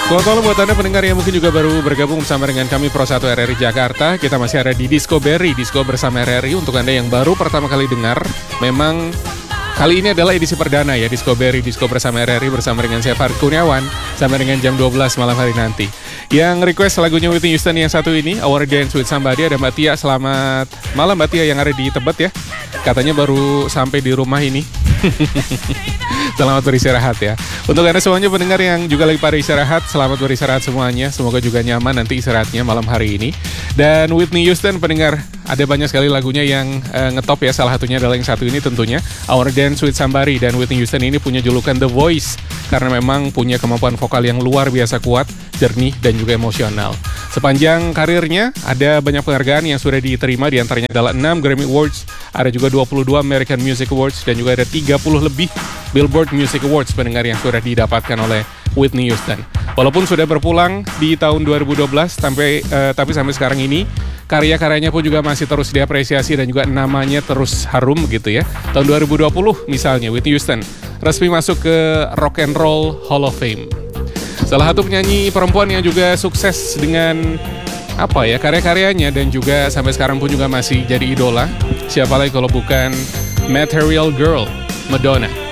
Selamat malam buat Anda pendengar yang mungkin juga baru bergabung bersama dengan kami Pro 1 RRI Jakarta. Kita masih ada di Disco Berry, Disco bersama RRI. Untuk Anda yang baru pertama kali dengar, memang kali ini adalah edisi perdana ya, Disco Berry, Disco bersama RRI bersama dengan saya Farid Kurniawan sampai dengan jam 12 malam hari nanti. Yang request lagunya Whitney Houston yang satu ini, Our Dance with Somebody, ada Mbak Tia. Selamat malam Mbak Tia yang ada di Tebet ya. Katanya baru sampai di rumah ini. Selamat beristirahat ya. Untuk Anda semuanya pendengar yang juga lagi pada istirahat, selamat beristirahat semuanya. Semoga juga nyaman nanti istirahatnya malam hari ini. Dan Whitney Houston pendengar, ada banyak sekali lagunya yang ngetop ya. Salah satunya adalah yang satu ini tentunya, Our Dance with Somebody. Dan Whitney Houston ini punya julukan The Voice karena memang punya kemampuan vokal yang luar biasa kuat, jernih dan juga emosional. Sepanjang karirnya ada banyak penghargaan yang sudah diterima, diantaranya adalah 6 Grammy Awards, ada juga 22 American Music Awards, dan juga ada 30 lebih Billboard Music Awards pendengar yang sudah didapatkan oleh Whitney Houston. Walaupun sudah berpulang di tahun 2012, tapi sampai sekarang ini karya-karyanya pun juga masih terus diapresiasi dan juga namanya terus harum gitu ya. Tahun 2020 misalnya Whitney Houston resmi masuk ke Rock and Roll Hall of Fame. Salah satu penyanyi perempuan yang juga sukses dengan karya-karyanya dan juga sampai sekarang pun juga masih jadi idola. Siapa lagi kalau bukan Material Girl, Madonna.